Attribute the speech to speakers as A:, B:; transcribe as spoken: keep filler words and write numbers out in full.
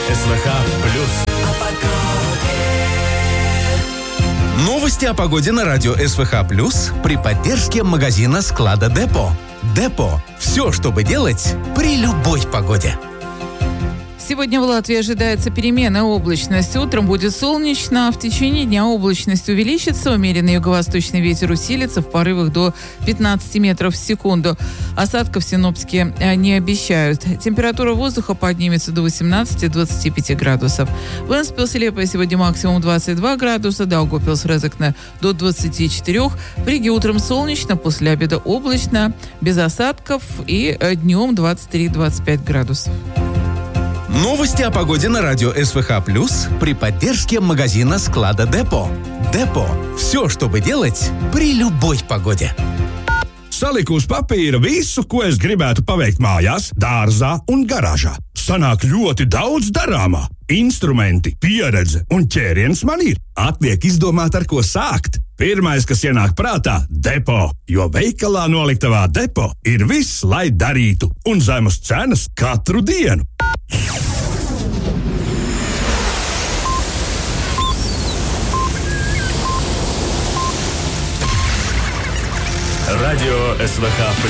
A: СВХ плюс.
B: Новости о погоде на радио СВХ плюс при поддержке магазина склада Депо. Депо. Все, чтобы делать при любой погоде.
C: Сегодня в Латвии ожидается переменная облачность. Утром будет солнечно, а в течение дня облачность увеличится. Умеренный юго-восточный ветер усилится в порывах до пятнадцати метров в секунду. Осадков синоптики не обещают. Температура воздуха поднимется до восемнадцати-двадцати пяти градусов. В Энспилс-Лепое сегодня максимум двадцать два градуса, Даугавпилс-Резекне до двадцати четырёх. В Риге утром солнечно, после обеда облачно, без осадков и днем двадцать три - двадцать пять градусов.
B: Новости о погоде на радио СВХ плюс при поддержке магазина склада Депо. Депо. Все, чтобы делать при любой погоде.
D: Saliku uz papīra visu, ko es gribētu paveikt mājās, dārzā un garāžā. Sanāk ļoti daudz darāmā. Instrumenti, pieredze un ķēriens man ir. Atliek izdomāt, ar ko sākt. Pirmais, kas ienāk prātā, Depo, jo veikalā noliktavā Depo ir viss, lai darītu, un zemas cenas katru dienu.
A: Радио СВХ плюс.